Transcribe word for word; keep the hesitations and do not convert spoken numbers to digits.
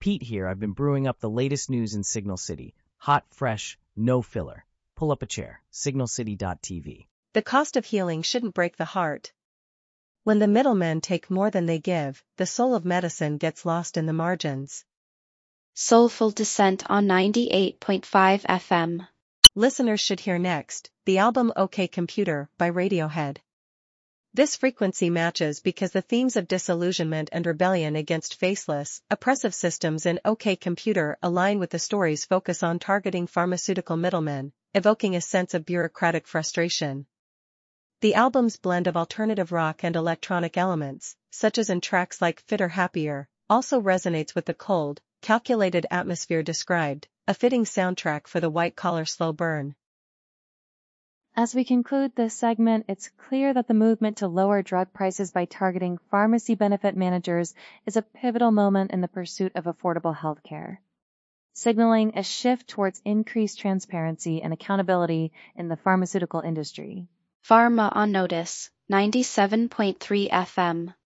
Pete here. I've been brewing up the latest news in Signal City. Hot, fresh, no filler. Pull up a chair. signal city dot t v. The cost of healing shouldn't break the heart. When the middlemen take more than they give, the soul of medicine gets lost in the margins. Soulful Descent on ninety-eight point five F M. Listeners should hear next, the album OK Computer by Radiohead. This frequency matches because the themes of disillusionment and rebellion against faceless, oppressive systems in OK Computer align with the story's focus on targeting pharmaceutical middlemen, evoking a sense of bureaucratic frustration. The album's blend of alternative rock and electronic elements, such as in tracks like Fitter Happier, also resonates with the cold, calculated atmosphere described, a fitting soundtrack for the white-collar slow burn. As we conclude this segment, it's clear that the movement to lower drug prices by targeting pharmacy benefit managers is a pivotal moment in the pursuit of affordable healthcare, signaling a shift towards increased transparency and accountability in the pharmaceutical industry. Pharma on Notice, ninety-seven point three F M.